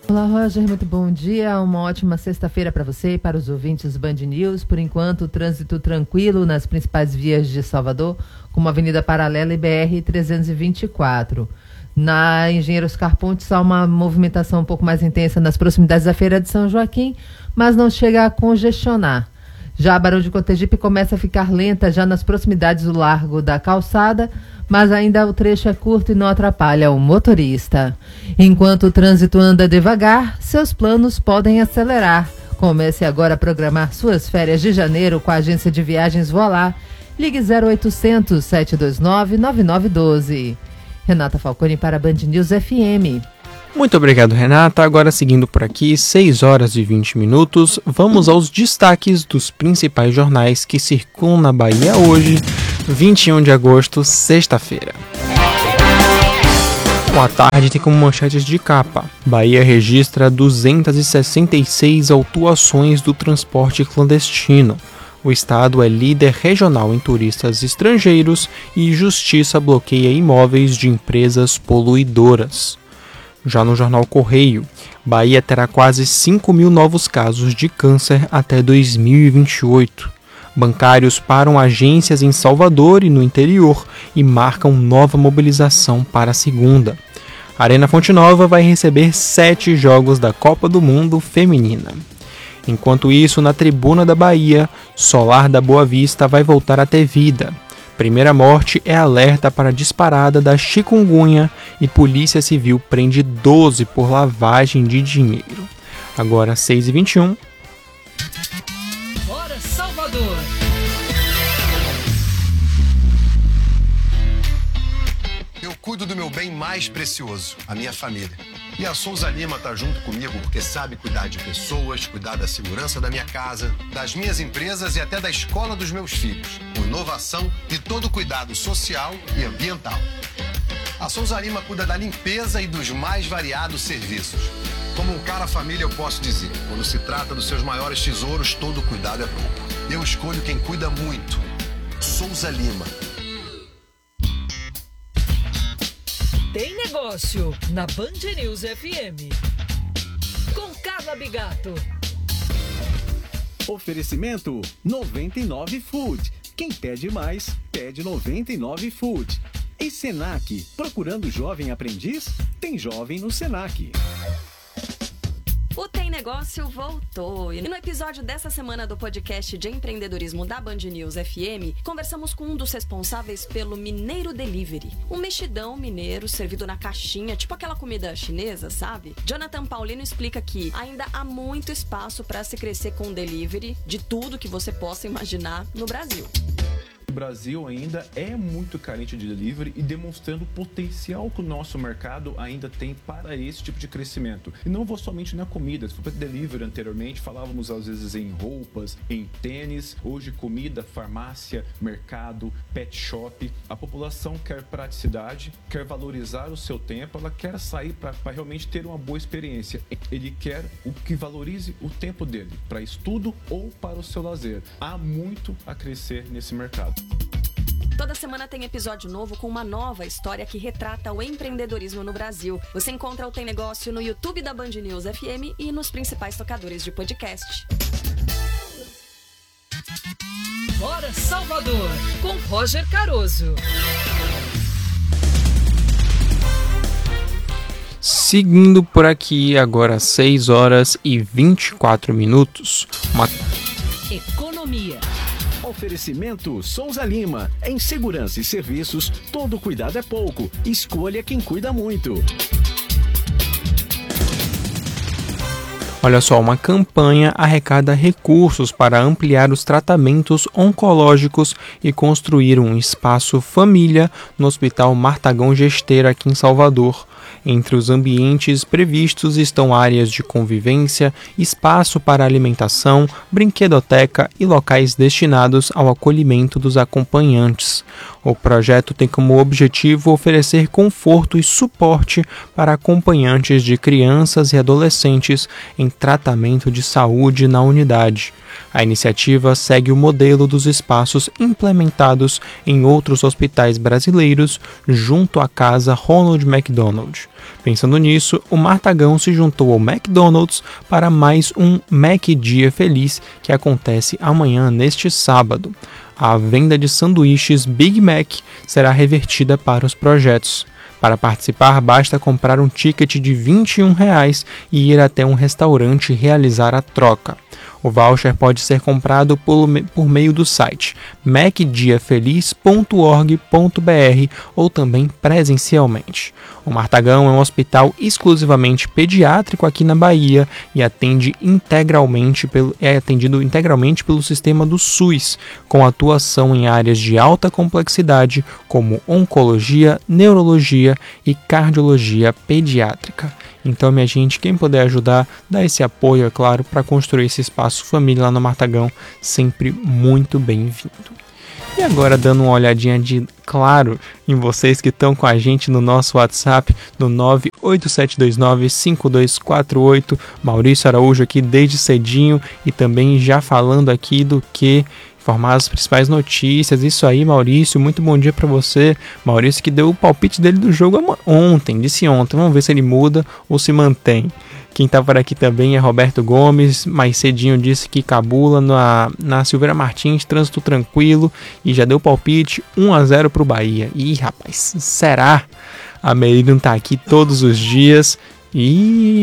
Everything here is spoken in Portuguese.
Olá, Roger, muito bom dia, uma ótima sexta-feira para você e para os ouvintes Band News. Por enquanto, trânsito tranquilo nas principais vias de Salvador, como a Avenida Paralela e BR-324. Na Engenheiro Oscar Pontes há uma movimentação um pouco mais intensa nas proximidades da Feira de São Joaquim, mas não chega a congestionar. Já a Barão de Cotegipe começa a ficar lenta já nas proximidades do Largo da Calçada, mas ainda o trecho é curto e não atrapalha o motorista. Enquanto o trânsito anda devagar, seus planos podem acelerar. Comece agora a programar suas férias de janeiro com a agência de viagens Voilá. Ligue 0800 729 9912. Renata Falcone para a Band News FM. Muito obrigado, Renata. Agora, seguindo por aqui, 6 horas e 20 minutos, vamos aos destaques dos principais jornais que circulam na Bahia hoje, 21 de agosto, sexta-feira. Boa tarde, tem como manchetes de capa: Bahia registra 266 autuações do transporte clandestino. O estado é líder regional em turistas estrangeiros e Justiça bloqueia imóveis de empresas poluidoras. Já no jornal Correio, Bahia terá quase 5 mil novos casos de câncer até 2028. Bancários param agências em Salvador e no interior e marcam nova mobilização para a segunda. A Arena Fonte Nova vai receber 7 jogos da Copa do Mundo Feminina. Enquanto isso, na Tribuna da Bahia, Solar da Boa Vista vai voltar a ter vida. Primeira morte é alerta para a disparada da chikungunya e Polícia Civil prende 12 por lavagem de dinheiro. Agora 6h21. Bora, Salvador! Eu cuido do meu bem mais precioso, a minha família. E a Souza Lima está junto comigo porque sabe cuidar de pessoas, cuidar da segurança da minha casa, das minhas empresas e até da escola dos meus filhos, com inovação e todo o cuidado social e ambiental. A Souza Lima cuida da limpeza e dos mais variados serviços. Como um cara família, eu posso dizer, quando se trata dos seus maiores tesouros, todo cuidado é pouco. Eu escolho quem cuida muito. Souza Lima. Tem negócio na Band News FM. Com Carla Bigato. Oferecimento 99 Food. Quem pede mais, pede 99 Food. E Senac, procurando jovem aprendiz? Tem jovem no Senac. O Tem Negócio voltou. E no episódio dessa semana do podcast de empreendedorismo da Band News FM, conversamos com um dos responsáveis pelo Mineiro Delivery. Um mexidão mineiro servido na caixinha, tipo aquela comida chinesa, sabe? Jonathan Paulino explica que ainda há muito espaço para se crescer com delivery de tudo que você possa imaginar no Brasil. O Brasil ainda é muito carente de delivery e demonstrando o potencial que o nosso mercado ainda tem para esse tipo de crescimento. E não vou somente na comida. Se for para delivery anteriormente, falávamos às vezes em roupas, em tênis. Hoje comida, farmácia, mercado, pet shop. A população quer praticidade, quer valorizar o seu tempo, ela quer sair para realmente ter uma boa experiência. Ele quer o que valorize o tempo dele, para estudo ou para o seu lazer. Há muito a crescer nesse mercado. Toda semana tem episódio novo com uma nova história que retrata o empreendedorismo no Brasil. Você encontra o Tem Negócio no YouTube da Band News FM e nos principais tocadores de podcast. Bora, Salvador! Com Roger Caroso. Seguindo por aqui, agora 6 horas e 24 minutos. Economia. Oferecimento Souza Lima. Em segurança e serviços, todo cuidado é pouco. Escolha quem cuida muito. Olha só, uma campanha arrecada recursos para ampliar os tratamentos oncológicos e construir um espaço família no Hospital Martagão Gesteira aqui em Salvador. Entre os ambientes previstos estão áreas de convivência, espaço para alimentação, brinquedoteca e locais destinados ao acolhimento dos acompanhantes. O projeto tem como objetivo oferecer conforto e suporte para acompanhantes de crianças e adolescentes em tratamento de saúde na unidade. A iniciativa segue o modelo dos espaços implementados em outros hospitais brasileiros junto à casa Ronald McDonald. Pensando nisso, o Martagão se juntou ao McDonald's para mais um Mac Dia Feliz que acontece amanhã neste sábado. A venda de sanduíches Big Mac será revertida para os projetos. Para participar, basta comprar um ticket de R$ 21 e ir até um restaurante realizar a troca. O voucher pode ser comprado por meio do site macdiafeliz.org.br ou também presencialmente. O Martagão é um hospital exclusivamente pediátrico aqui na Bahia e é atendido integralmente pelo sistema do SUS, com atuação em áreas de alta complexidade como oncologia, neurologia e cardiologia pediátrica. Então, minha gente, quem puder ajudar, dá esse apoio, é claro, para construir esse espaço família lá no Martagão, sempre muito bem-vindo. E agora, dando uma olhadinha claro, em vocês que estão com a gente no nosso WhatsApp, no 987295248, Maurício Araújo aqui desde cedinho e também já falando aqui do que... informar as principais notícias. Isso aí, Maurício, muito bom dia para você. Maurício que deu o palpite dele do jogo disse ontem, vamos ver se ele muda ou se mantém. Quem tá por aqui também é Roberto Gomes, mais cedinho disse que Cabula na Silveira Martins, trânsito tranquilo, e já deu palpite 1-0 pro Bahia. Ih, rapaz, será? A Merino tá aqui todos os dias e